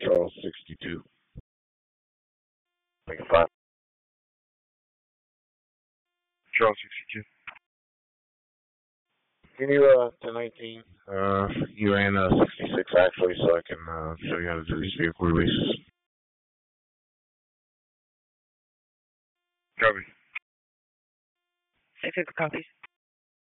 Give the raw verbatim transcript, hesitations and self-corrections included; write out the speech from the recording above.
Charles sixty-two. Make it five. Charles sixty-two. Can you, uh, ten nineteen, uh, you ran, uh, sixty-six actually, so I can, uh, show you how to do these vehicle releases. Copy. six six copies.